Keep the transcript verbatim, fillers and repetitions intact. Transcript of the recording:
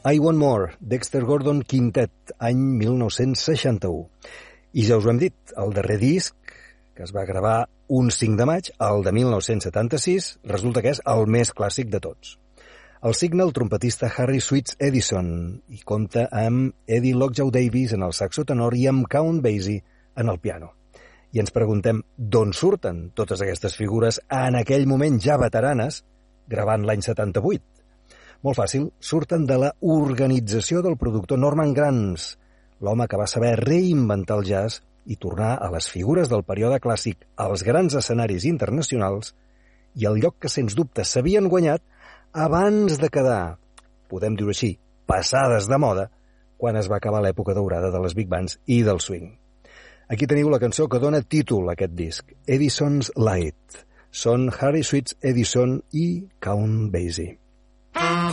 I Want More, Dexter Gordon Quintet, any mil nou-cents seixanta-u. I ja us ho hem dit, el darrer disc, que es va gravar un cinc de maig, el de mil nou-cents setanta-sis, resulta que és el més clàssic de tots. El signa el trompetista Harry Sweets Edison i compta amb Eddie Lockjaw Davis en el saxo tenor i amb Count Basie en el piano. I ens preguntem d'on surten totes aquestes figures en aquell moment ja veteranes, gravant l'any setanta-vuit. Molt fàcil, surten de la organització del productor Norman Granz, l'home que va saber reinventar el jazz i tornar a les figures del període clàssic als grans escenaris internacionals i el lloc que sens dubte s'havien guanyat abans de quedar, podem dir-ho així, passades de moda, quan es va acabar l'època daurada de les big bands i del swing. Aquí teniu la cançó que dona títol a aquest disc, Edison's Light. Són Harry Sweets Edison i Count Basie.